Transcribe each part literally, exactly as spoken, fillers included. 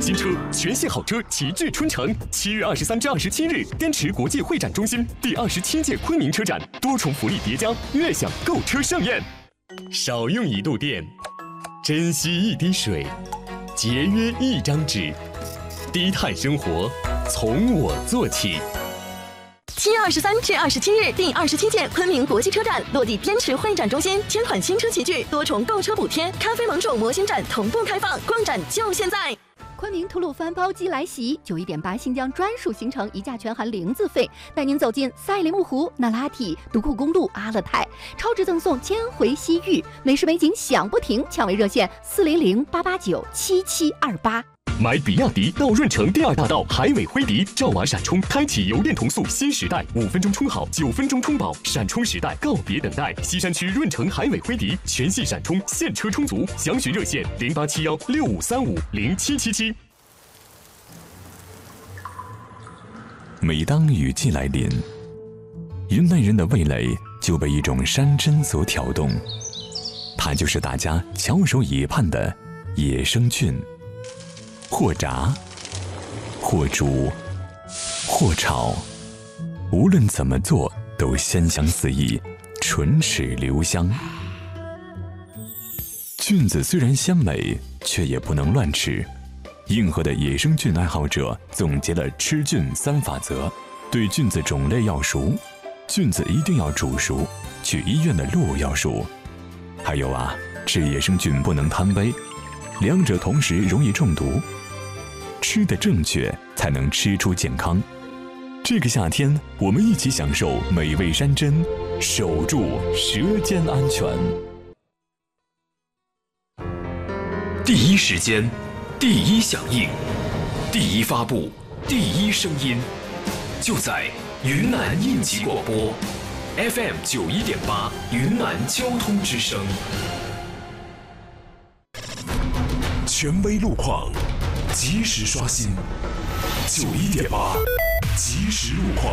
新车，全系好车齐聚春城。七月二十三至二十七日，滇池国际会展中心第二十七届昆明车展，多重福利叠加，悦享购车盛宴。少用一度电，珍惜一滴水，节约一张纸，低碳生活从我做起。 七月二十三至二十七日，第二十七届昆明国际车展落地滇池会展中心，千款新车齐聚，多重购车补贴，咖啡盟主模型展同步开放，逛展就现在！ 昆明吐鲁番包机来袭，九一点八新疆专属行程，一价全含零自费，带您走进赛里木湖、那拉提、独库公路、阿勒泰，超值赠送千回西域，美食美景享不停，抢位热线四零零八八九七七二八。 买比亚迪到润城第二大道海尾灰迪，兆瓦闪充，开启油电同速新时代，五分钟充好，九分钟充饱，闪充时代告别等待。西山区润城海尾灰迪全系闪充，现车充足，详询热线零八七幺六五三五零七七七。 每当雨季来临，云南人的味蕾就被一种山珍所挑动，它就是大家翘首以盼的野生菌。或炸，或煮，或炒，无论怎么做都鲜香四溢，唇齿留香。菌子虽然鲜美，却也不能乱吃。硬核的野生菌爱好者总结了吃菌三法则：对菌子种类要熟，菌子一定要煮熟，去医院的路要熟。还有啊，吃野生菌不能贪杯，两者同时容易中毒。吃得正确，才能吃出健康。这个夏天，我们一起享受美味山珍，守住舌尖安全。 第一时间，第一响应，第一发布，第一声音，就在云南应急广播 F M 九一点八，云南交通之声。权威路况，及时刷新，九一点八，即时路况。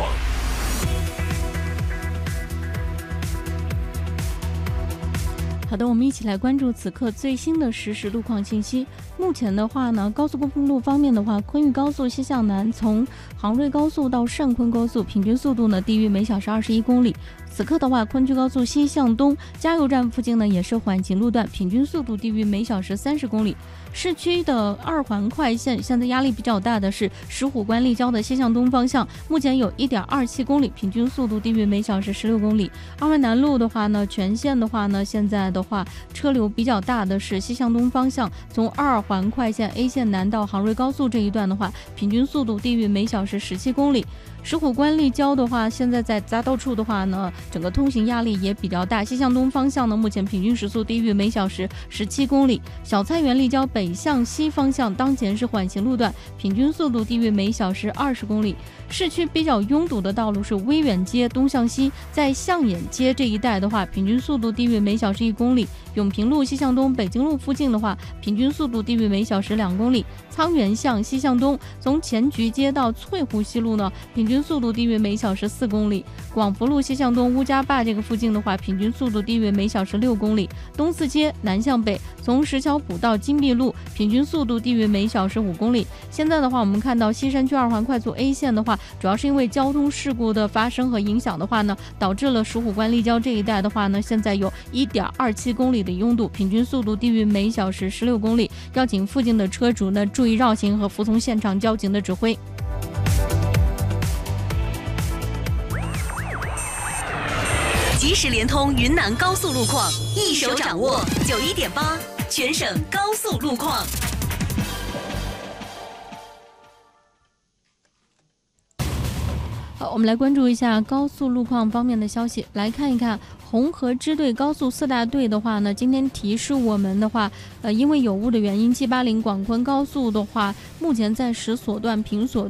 好的，我们一起来关注此刻最新的实时路况信息。目前的话呢，高速公路方面的话，昆玉高速西向南从杭瑞高速到上昆高速，平均速度呢低于每小时二十一公里。此刻的话，昆曲高速西向东加油站附近呢也是缓行路段，平均速度低于每小时三十公里。市区的二环快线现在压力比较大的是石虎关立交的西向东方向，目前有 一点二七公里，平均速度低于每小时十六公里。二环南路的话呢，全线的话呢，现在的话车流比较大的是西向东方向，从二环快线 A 线南到杭瑞高速这一段的话，平均速度低于每小时十七公里。石虎关立交的话，现在在匝道处的话呢，整个通行压力也比较大。西向东方向呢，目前平均时速低于每小时十七公里。小菜园立交北向西方向当前是缓行路段，平均速度低于每小时二十公里。市区比较拥堵的道路是威远街东向西，在象眼街这一带的话，平均速度低于每小时一公里。永平路西向东北京路附近的话，平均速度低于每小时两公里。沧源巷西向东从前局街到翠湖西路呢，平均速度低于每小时四公里。广福路西向东乌家坝这个附近的话，平均速度低于每小时六公里。东四街南向北从石桥埔到金碧路，平均速度低于每小时五公里。现在的话，我们看到西山区二环快速 A 线的话，主要是因为交通事故的发生和影响的话呢，导致了石虎关立交这一带的话呢，现在有 一点二七公里的拥堵，平均速度低于每小时十六公里。要请附近的车主呢注意绕行和服从现场交警的指挥。 即时联通云南高速路况，一手掌握九一点八，全省高速路况。 好，我们来关注一下高速路况方面的消息。来看一看红河支队高速四大队的话呢，今天提示我们的话，呃，因为有雾的原因， G 八零广昆高速的话，目前在石锁段、平锁